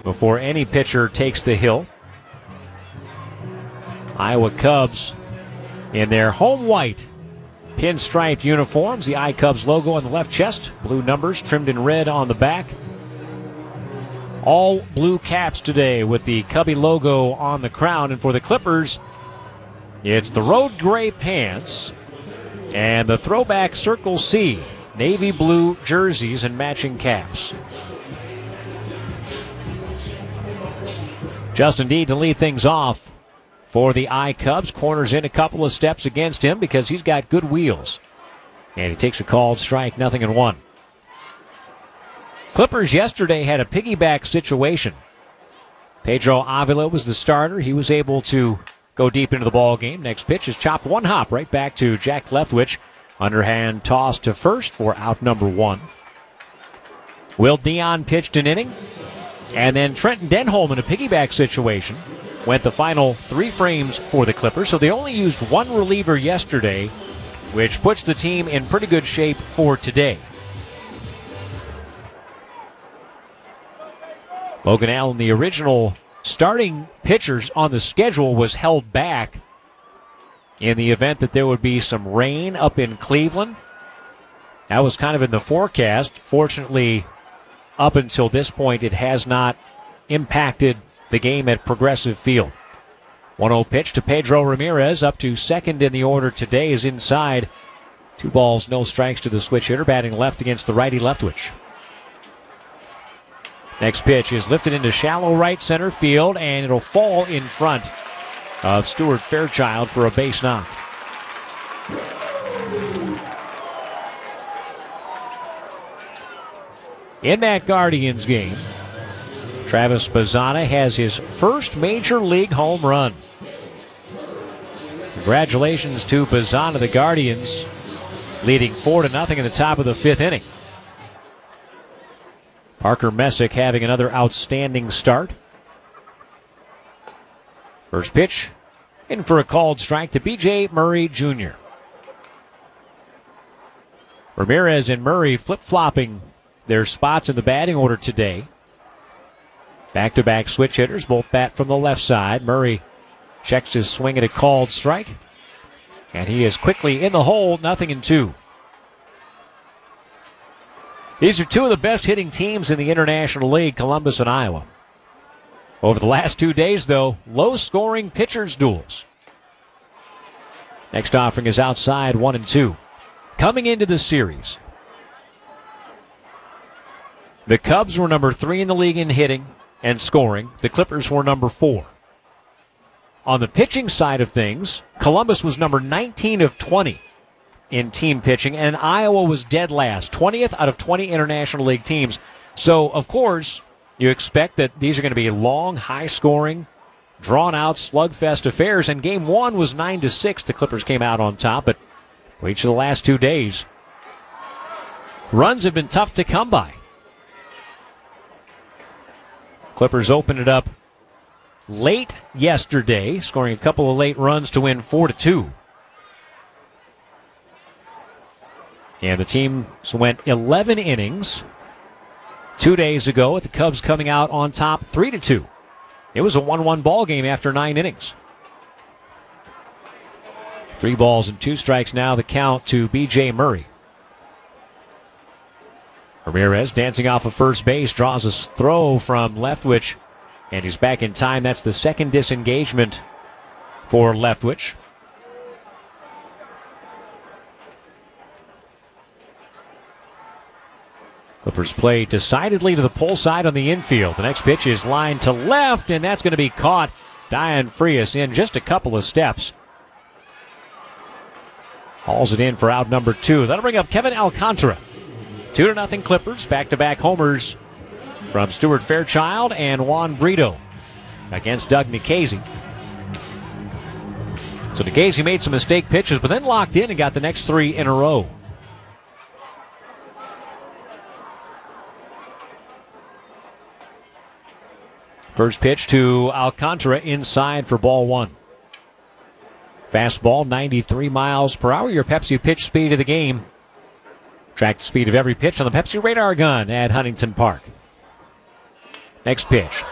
before any pitcher takes the hill. Iowa Cubs in their home white pinstriped uniforms, the iCubs logo on the left chest, blue numbers trimmed in red on the back. All blue caps today with the Cubby logo on the crown. And for the Clippers, it's the road gray pants and the throwback Circle C navy blue jerseys and matching caps. Justin Deed to lead things off for the iCubs. Corners in a couple of steps against him because he's got good wheels. And he takes a called strike, 0-1. Clippers yesterday had a piggyback situation. Pedro Avila was the starter. He was able to go deep into the ball game. Next pitch is chopped one hop right back to Jack Leftwich. Underhand toss to first for out number 1. Will Dion pitched an inning. And then Trenton Denholm in a piggyback situation went the final 3 frames for the Clippers. So they only used one reliever yesterday, which puts the team in pretty good shape for today. Logan Allen, the original starting pitchers on the schedule, was held back in the event that there would be some rain up in Cleveland. That was kind of in the forecast. Fortunately, up until this point, it has not impacted the game at Progressive Field. 1-0 pitch to Pedro Ramirez, up to second in the order today, is inside. 2 balls, no strikes to the switch hitter, batting left against the righty Leftwich. Next pitch is lifted into shallow right center field, and it'll fall in front of Stuart Fairchild for a base knock. In that Guardians game, Travis Bazzana has his first major league home run. Congratulations to Bazzana, the Guardians, leading 4-0 in the top of the 5th inning. Parker Messick having another outstanding start. First pitch, in for a called strike to B.J. Murray Jr. Ramirez and Murray flip-flopping their spots in the batting order today. Back-to-back switch hitters, both bat from the left side. Murray checks his swing at a called strike, and he is quickly in the hole, 0-2. These are 2 of the best hitting teams in the International League, Columbus and Iowa. Over the last 2 days, though, low-scoring pitchers' duels. Next offering is outside, 1-2. Coming into the series, the Cubs were number 3 in the league in hitting and scoring. The Clippers were number 4. On the pitching side of things, Columbus was number 19 of 20 in team pitching, and Iowa was dead last, 20th out of 20 International League teams. So, of course, you expect that these are going to be long, high-scoring, drawn-out, slugfest affairs, and Game 1 was 9-6. The Clippers came out on top, but for each of the last 2 days, runs have been tough to come by. Clippers opened it up late yesterday, scoring a couple of late runs to win 4-2. And the teams went 11 innings 2 days ago, with the Cubs coming out on top 3-2. It was a 1-1 ball game after 9 innings. 3 balls and 2 strikes now, the count to B.J. Murray. Ramirez dancing off of first base, draws a throw from Leftwich, and he's back in time. That's the second disengagement for Leftwich. Clippers play decidedly to the pull side on the infield. The next pitch is lined to left, and that's going to be caught. Dion Frias in just a couple of steps. Hauls it in for out number 2. That'll bring up Kevin Alcantara. 2-0 Clippers. Back-to-back homers from Stuart Fairchild and Juan Brito against Doug Nikhazy. So Nikhazy made some mistake pitches, but then locked in and got the next 3 in a row. First pitch to Alcantara, inside for ball 1. Fastball, 93 miles per hour, your Pepsi pitch speed of the game. Track the speed of every pitch on the Pepsi radar gun at Huntington Park. Next pitch,